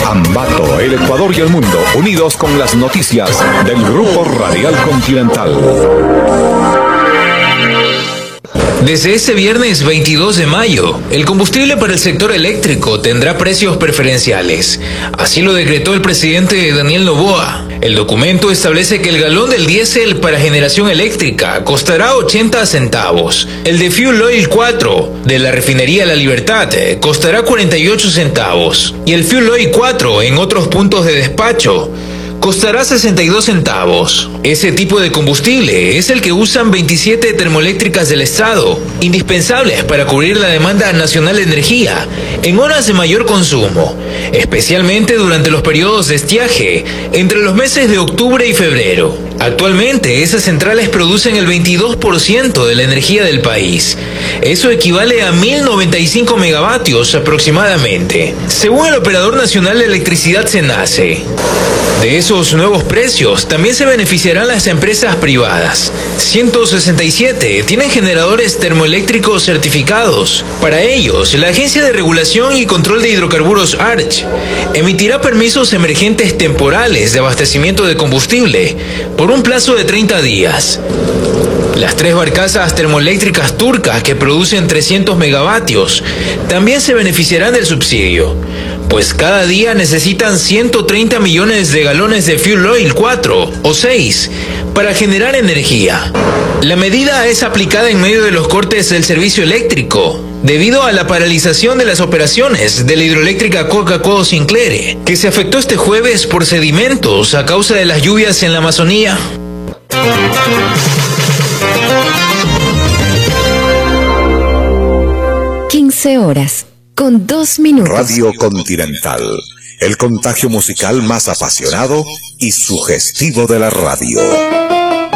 Ambato, el Ecuador y el mundo, unidos con las noticias del Grupo Radial Continental. Desde este viernes 22 de mayo, el combustible para el sector eléctrico tendrá precios preferenciales. Así lo decretó el presidente Daniel Noboa. El documento establece que el galón del diésel para generación eléctrica costará 80 centavos. El de Fuel Oil 4 de la refinería La Libertad costará 48 centavos. Y el Fuel Oil 4 en otros puntos de despacho costará 62 centavos. Ese tipo de combustible es el que usan 27 termoeléctricas del Estado, indispensables para cubrir la demanda nacional de energía en horas de mayor consumo, especialmente durante los periodos de estiaje, entre los meses de octubre y febrero. Actualmente, esas centrales producen el 22% de la energía del país. Eso equivale a 1.095 megavatios aproximadamente, según el Operador Nacional de Electricidad SENACE. De esos nuevos precios también se beneficiarán las empresas privadas. 167 tienen generadores termoeléctricos certificados. Para ellos, la Agencia de Regulación y Control de Hidrocarburos ARCH emitirá permisos emergentes temporales de abastecimiento de combustible por un plazo de 30 días. Las 3 barcazas termoeléctricas turcas que producen 300 megavatios también se beneficiarán del subsidio, pues cada día necesitan 130 millones de galones de Fuel Oil 4 o 6 para generar energía. La medida es aplicada en medio de los cortes del servicio eléctrico, debido a la paralización de las operaciones de la hidroeléctrica Coca-Cola Sinclair, que se afectó este jueves por sedimentos a causa de las lluvias en la Amazonía. 15 horas, con 2 minutos. Radio Continental, el contagio musical más apasionado y sugestivo de la radio.